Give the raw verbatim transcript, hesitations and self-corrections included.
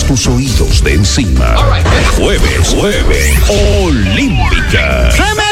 quitas tus oídos de encima. Jueves, jueves, Olímpica.